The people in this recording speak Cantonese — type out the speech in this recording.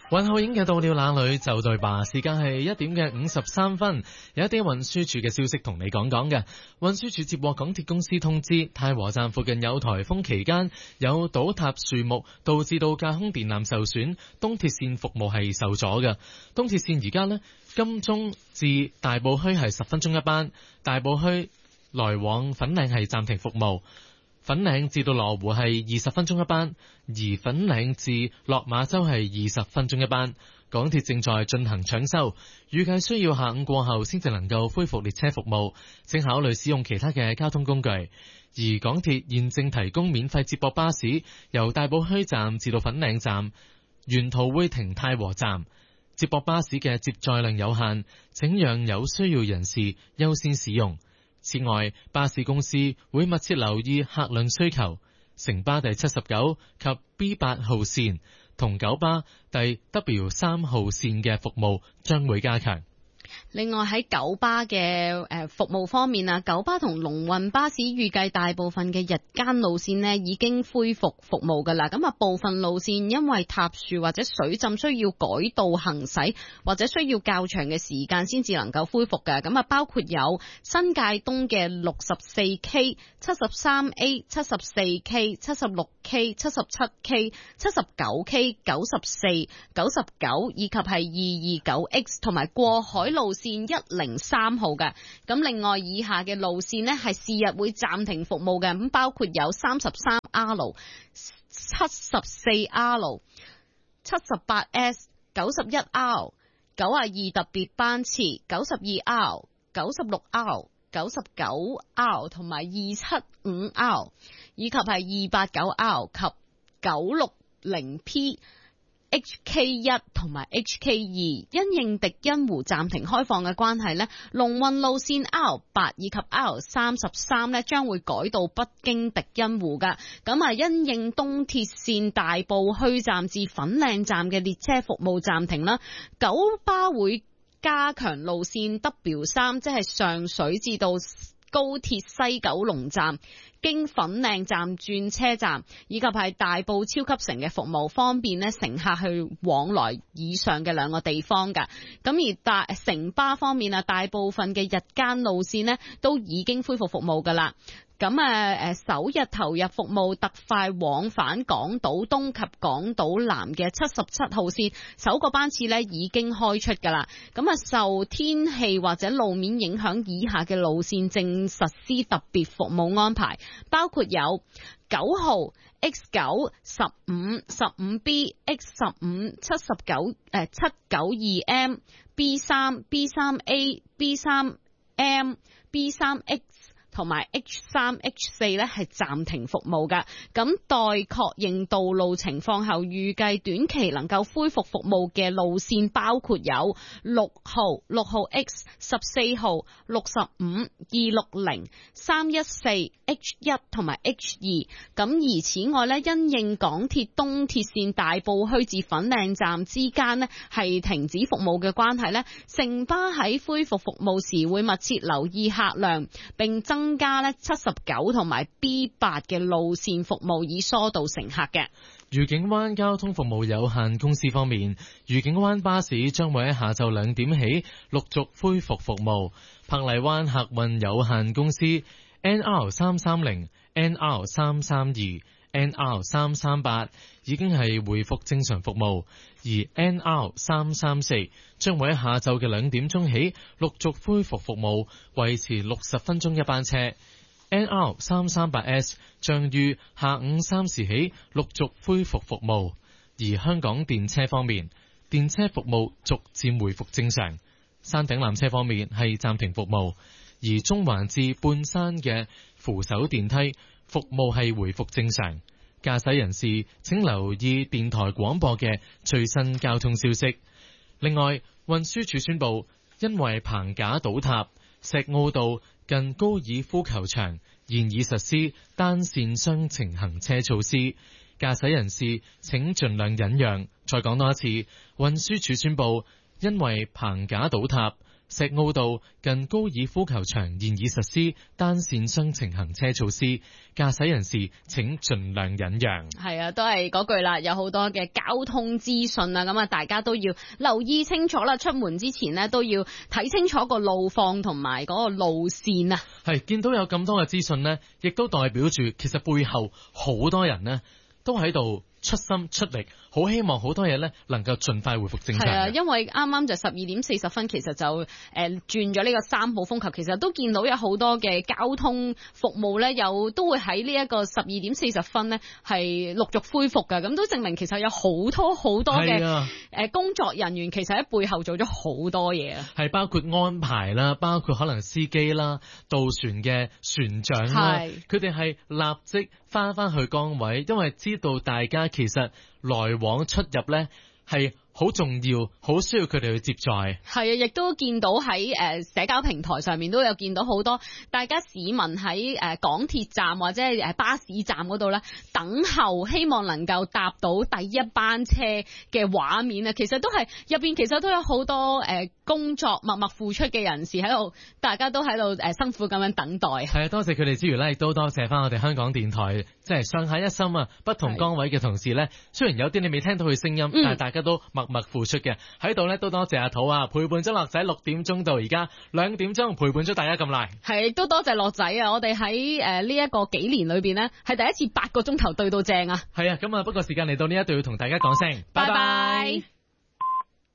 運後影嘅到了哪裏就對吧？時間係1點嘅53分，有一啲運輸署嘅消息同你講講嘅。運輸署接獲港鐵公司通知，太和站附近有颱風期間有倒塌樹木，導致到架空電纜受損，東鐵線服務係受阻嘅。東鐵線而家呢，金鐘至大埔墟係10分鐘一班，大埔墟來往粉嶺係暫停服務。粉嶺至到羅湖係20分鐘一班，而粉嶺至落馬洲係20分鐘一班。港鐵正在進行搶修，預計需要下午過後先至能夠恢復列車服務，請考慮使用其他嘅交通工具。而港鐵現正提供免費接駁巴士，由大埔墟站至到粉嶺站，沿途會停太和站。接駁巴士嘅接載量有限，請讓有需要人士優先使用。此外，巴士公司會密切留意客量需求，城巴第79及 B8 號線同九巴第 W3 號線嘅服務將會加強。 另外喺九巴嘅服務方面啊，九巴同龍運巴士預計大部分嘅日間路線呢已經恢復服務㗎啦。咁啊，部分路線因為塌樹或者水浸需要改道行駛，或者需要較長嘅時間先至能夠恢復嘅。咁啊，包括有新界東嘅 64K、73A、74K、76K、77K、79K、94、99以及係 229X 同埋過海路線103號嘅。咁另外以下嘅路線呢係是日會暫停服務嘅，咁包括有 33R、74R、78S、91R、92特別班次、92R、96R、99R 同埋275R， 以及係289R 及960P。HK1 同埋 HK2， 因應迪欣湖暫停開放嘅關係呢，龍運路線 R8 以及 R33 呢將會改到不經迪欣湖㗎。咁啊，因應東鐵線大埔墟站至粉嶺站嘅列車服務暫停啦，九巴會加強路線 W3， 即係上水至到高鐵西九龍站，經粉嶺站轉車站，以及係大埔超級城嘅服務，方便呢乘客去往來以上嘅兩個地方㗎。咁而城巴方面啊，大部分嘅日間路線呢都已經恢復服務㗎啦。咁首日投入服務特快往返港島東及港島南嘅77號線，首個班次呢已經開出㗎啦。咁受天氣或者路面影響，以下嘅路線正實施特別服務安排，包括有9號、X9、15、15B、X15、79、792M、B3、B3A、B3M、B3X。同埋 H3、H4 咧係暫停服務㗎，咁待確認道路情況後，預計短期能夠恢復服務嘅路線包括有6號 X、14號、65、260、314、H1 同埋 H2。咁而此外咧，因應港鐵東鐵線大埔墟至粉嶺站之間咧係停止服務嘅關係咧，城巴喺恢復服務時會密切留意客量，並增加咧79同埋 B8 嘅路線服務，以疏導乘客嘅。 愉景灣交通服務有限公司方面，愉景灣巴士將會喺下晝2點起陸續恢復服務。珀麗灣客運有限公司 NR330、NR332、NR338 已經係恢復正常服務，而 NR334 將會喺下晝嘅2點鐘起陸續恢復服務，維持60分鐘一班車。NR338S 將於下午3時起陸續恢復服務，而香港電車方面，電車服務逐漸回復正常。山頂纜車方面係暫停服務，而中環至半山嘅扶手電梯服務係回復正常。駕駛人士請留意電台廣播嘅最新交通消息。另外，運輸署宣布，因為棚架倒塌，石澳道近高爾夫球場現已實施單線雙程行車措施，駕駛人士請盡量忍讓。再講多一次，運輸署宣布，因為棚架倒塌， 石澳道近高爾夫球場現已實施單線雙程行車措施，駕駛人士請盡量忍讓。 係啊，都係嗰句啦，有好多嘅交通資訊啊，咁啊，大家都要留意清楚啦。出門之前呢，都要睇清楚個路況同埋嗰個路線啊。 係見到有咁多嘅資訊呢，亦都代表住其實背後好多人呢都喺度出心出力，好希望好多嘢呢能夠盡快回復正常。 係啊，因為啱啱就12:40，其實就轉咗呢個3號風球，其實都見到有好多嘅交通服務呢，都會喺呢一個12:40呢係陸續恢復㗎，咁都證明其實有好多嘅工作人員其實喺背後做咗好多嘢啊。係包括安排啦，包括可能司機啦、渡船嘅船長啦，佢哋係立即翻去崗位，因為知道大家其實來往出入呢係好重要，好需要佢哋去接載。係啊， 亦都見到喺社交平台上面都有見到好多大家市民喺港鐵站或者係巴士站嗰度咧等候，希望能夠搭到第一班車嘅畫面啊！其實都係入邊，其實都有好多工作默默付出嘅人士喺度，大家都喺度辛苦咁樣等待。係啊，多謝佢哋之餘咧，亦都多謝翻我哋香港電台，即係上下一心啊！不同崗位嘅同事咧，雖然有啲你未聽到佢聲音，但係大家都默默付出嘅。喺度咧都多謝阿土啊，陪伴咗樂仔6點鐘到而家2點鐘，陪伴咗大家咁耐。係，都多謝樂仔啊！我哋喺呢一個幾年裏邊呢，係第一次8個鐘頭對到正啊！係啊，咁啊，不過時間嚟到呢一度要同大家講聲拜拜。